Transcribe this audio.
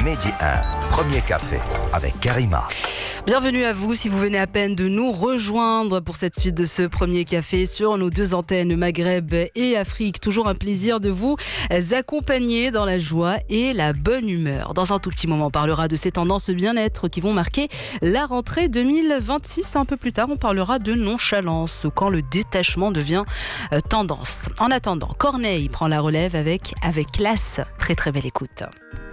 Midi 1, premier café avec Karima. Bienvenue à vous si vous venez à peine de nous rejoindre pour cette suite de ce premier café sur nos deux antennes Maghreb et Afrique. Toujours un plaisir de vous accompagner dans la joie et la bonne humeur. Dans un tout petit moment, on parlera de ces tendances bien-être qui vont marquer la rentrée 2026. Un peu plus tard, on parlera de nonchalance, quand le détachement devient tendance. En attendant, Corneille prend la relève avec classe. Très très belle écoute.